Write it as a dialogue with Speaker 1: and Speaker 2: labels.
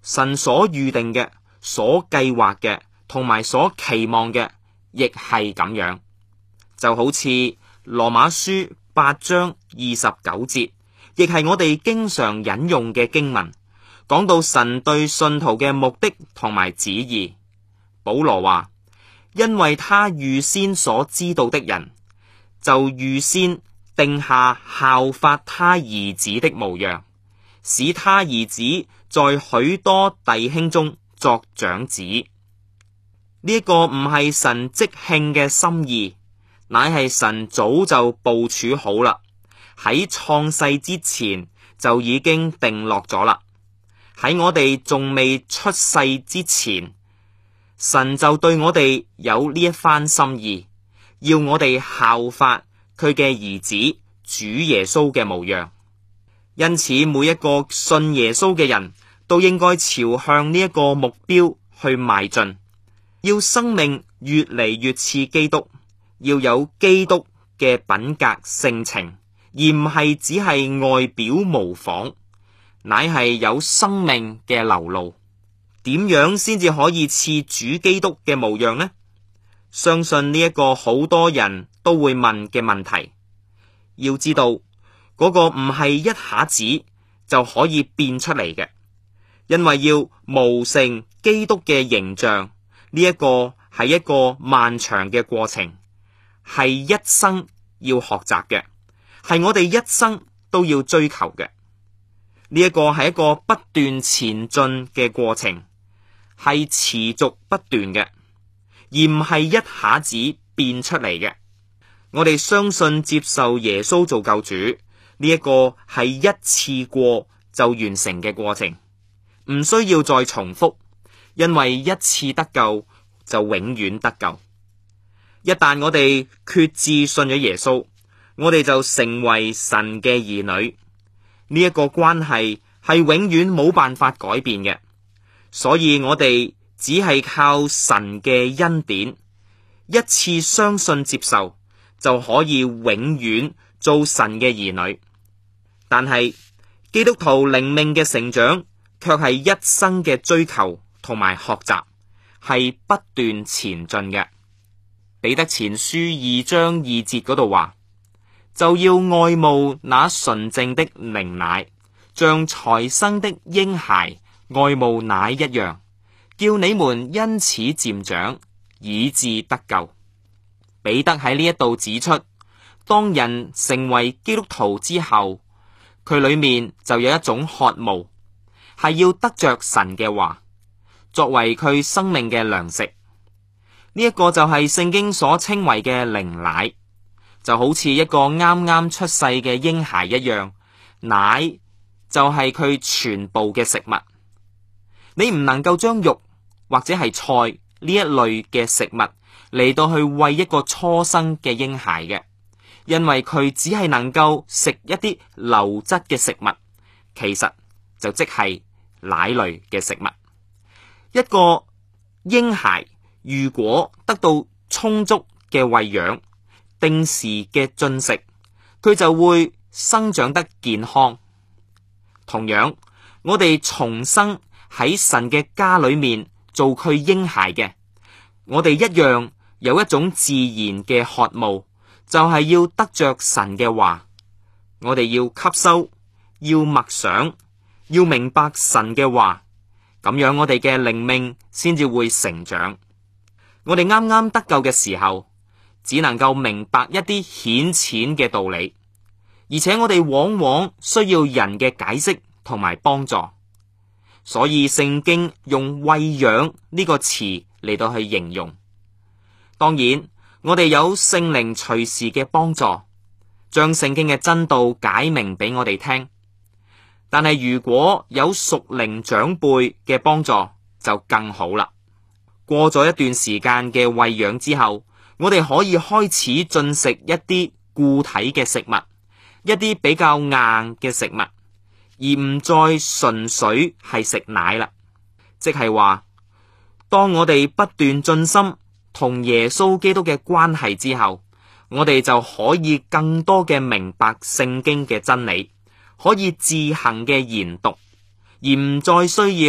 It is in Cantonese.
Speaker 1: 神所預定嘅、所計劃嘅同埋所期望嘅，亦係咁樣。就好似羅馬書8章29節，亦係我哋經常引用嘅經文，講到神對信徒嘅目的同埋旨意。保羅話，因為他預先所知道的人，就預先定下效法他兒子的模樣，使他兒子在許多弟兄中作長子。呢一個唔係神即興嘅心意，乃係神早就部署好啦，喺創世之前就已經定落咗啦。喺我哋仲未出世之前，神就對我哋有呢一番心意，要我哋效法佢嘅兒子主耶穌嘅模樣。因此，每一個信耶穌嘅人都應該朝向呢一個目標去邁進，要生命越嚟越似基督，要有基督嘅品格性情，而唔係只係外表模仿，乃係有生命嘅流露。點樣先至可以似主基督嘅模樣呢？相信呢一個好多人都會問嘅問題。要知道嗰個唔係一下子就可以變出嚟嘅，因為要模成基督嘅形象，呢一個係一個漫長嘅過程，係一生要學習嘅，係我哋一生都要追求嘅。呢一個係一個不斷前進嘅過程，係持續不斷嘅，而唔係一下子變出嚟嘅。我哋相信接受耶穌做救主，呢一個係一次過就完成嘅過程，唔需要再重複，因為一次得救就永遠得救。一旦我哋決志信咗耶穌，我哋就成為神嘅兒女，呢一個關係係永遠冇辦法改變嘅。所以我哋只係靠神嘅恩典，一次相信接受就可以永遠做神嘅兒女。但係基督徒靈命嘅成長卻係一生嘅追求同埋學習，係不斷前進嘅。彼得前書2章2節嗰度話，就要愛慕那純正的靈奶，像才生的嬰孩愛慕奶一樣，叫你們因此漸長，以致得救。彼得喺呢一度指出，當人成為基督徒之後，佢裏面就有一種渴慕，係要得着神嘅話，作為佢生命嘅糧食。呢一個就係聖經所稱為嘅靈奶，就好似一個啱啱出世嘅嬰孩一樣，奶就係佢全部嘅食物。你唔能夠將肉或者係菜呢一類嘅食物嚟到去餵一個初生嘅嬰孩嘅，因為佢只係能夠食一啲流質嘅食物，其實就即係奶類嘅食物。一個嬰孩如果得到充足嘅餵養，定時嘅進食，佢就會生長得健康。同樣，我哋重生喺神嘅家裏面做佢嬰孩嘅，我哋一樣有一種自然嘅渴慕，就係要得着神嘅話。我哋要吸收，要默想，要明白神嘅話，咁樣我哋嘅靈命先至會成長。我哋啱啱得救嘅時候，只能夠明白一啲顯淺嘅道理，而且我哋往往需要人嘅解釋同埋幫助。所以聖經用餵養呢個詞嚟到去形容。當然，我哋有聖靈隨時嘅幫助，將聖經嘅真道解明俾我哋聽。但係如果有屬靈長輩嘅幫助就更好啦。過咗一段時間嘅餵養之後，我哋可以開始進食一啲固體嘅食物，一啲比較硬嘅食物，而唔再純粹係食奶啦。即係話，當我哋不斷進心同耶穌基督嘅關係之後，我哋就可以更多嘅明白聖經嘅真理，可以自行嘅研讀，而唔再需要